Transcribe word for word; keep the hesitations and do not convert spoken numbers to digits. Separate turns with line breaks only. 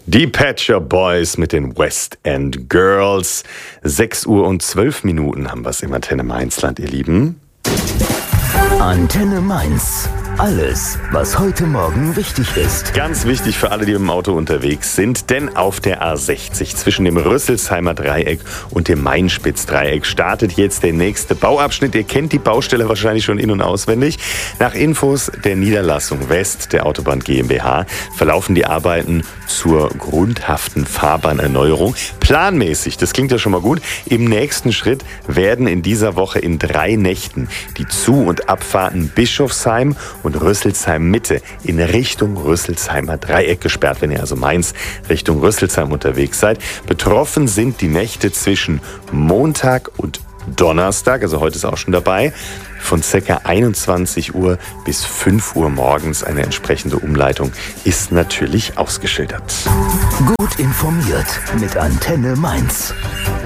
Die Pet Shop Boys mit den West End Girls. sechs Uhr und zwölf Minuten haben wir es im Antenne Mainzland, ihr Lieben.
Antenne Mainz. Alles, was heute Morgen wichtig ist.
Ganz wichtig für alle, die mit dem Auto unterwegs sind, denn auf der A sechzig zwischen dem Rüsselsheimer Dreieck und dem Mainspitz-Dreieck startet jetzt der nächste Bauabschnitt. Ihr kennt die Baustelle wahrscheinlich schon in- und auswendig. Nach Infos der Niederlassung West der Autobahn GmbH verlaufen die Arbeiten zur grundhaften Fahrbahnerneuerung. Planmäßig, das klingt ja schon mal gut, im nächsten Schritt werden in dieser Woche in drei Nächten die Zu- und Abfahrten Bischofsheim und Rüsselsheim Mitte in Richtung Rüsselsheimer Dreieck gesperrt, wenn ihr also Mainz Richtung Rüsselsheim unterwegs seid. Betroffen sind die Nächte zwischen Montag und Donnerstag, also heute ist auch schon dabei, von ca. einundzwanzig Uhr bis fünf Uhr morgens. Eine entsprechende Umleitung ist natürlich ausgeschildert.
Gut informiert mit Antenne Mainz.